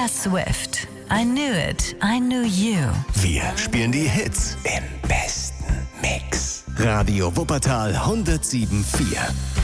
Swift. I knew it, I knew you. Wir spielen die Hits im besten Mix. Radio Wuppertal 107.4.